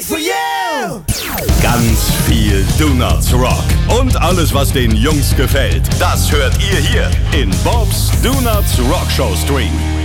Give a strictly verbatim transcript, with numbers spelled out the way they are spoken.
for you! Ganz viel Donuts Rock und alles, was den Jungs gefällt, das hört ihr hier in Bobs Donuts Rock Show Stream.